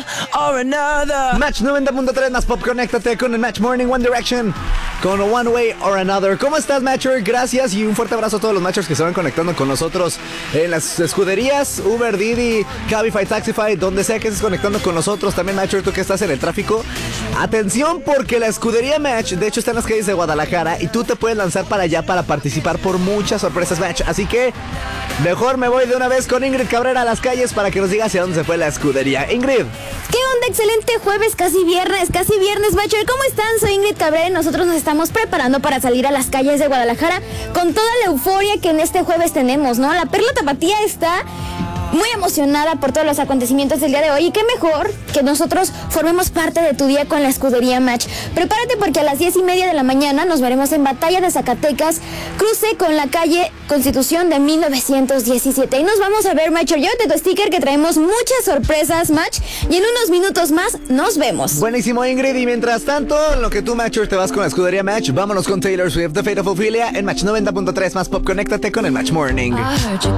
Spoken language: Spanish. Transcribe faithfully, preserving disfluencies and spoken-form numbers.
or another. Match noventa punto tres más pop, conéctate con el Match Morning One Direction con One Way or Another. ¿Cómo estás, Matcher? Gracias y un fuerte abrazo a todos los Matchers que se van conectando con nosotros en las escuderías, Uber, Didi, Cabify, Taxify, donde sea que estés conectando con nosotros. También, Matcher, tú que estás en el tráfico, atención, porque la escudería Match, de hecho, está en las calles de Guadalajara y tú te puedes lanzar para allá para participar por muchas sorpresas, Match. Así que mejor me voy de una vez con Ingrid Cabrera a las calles para que nos diga hacia dónde se fue la escudería. Ingrid. ¿Qué onda? Excelente jueves, casi viernes, casi viernes, Matcher. ¿Cómo están? Soy Ingrid Cabrera y nosotros nos estamos preparando para salir a las calles de Guadalajara con toda la euforia que en este jueves tenemos, ¿no? La Perla Tapatía está muy emocionada por todos los acontecimientos del día de hoy y qué mejor que nosotros formemos parte de tu día con la escudería Match. Prepárate porque a las diez y media de la mañana nos veremos en Batalla de Zacatecas, cruce con la calle Constitución de mil novecientos diecisiete. Y nos vamos a ver, Match. Llévate tu sticker que traemos muchas sorpresas, Match, y en unos minutos más nos vemos. Buenísimo, Ingrid, y mientras tanto, en lo que tú, Matcher, te vas con la escudería Match, vámonos con Taylor Swift, The Fate of Ophelia, en Match noventa punto tres más pop, conéctate con el Match Morning. I heard you